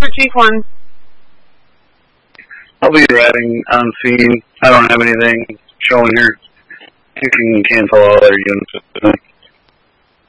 Chief 1. I'll be riding on scene. I don't have anything showing here. You can cancel all their units.